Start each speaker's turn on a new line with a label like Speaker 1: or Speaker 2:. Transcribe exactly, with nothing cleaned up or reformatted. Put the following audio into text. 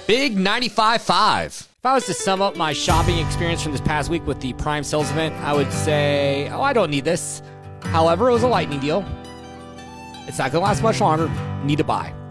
Speaker 1: Big ninety-five point five.
Speaker 2: If I was to sum up my shopping experience from this past week with the Prime sales event, I would say, oh, I don't need this. However, it was a lightning deal. It's not going to last much longer. Need to buy.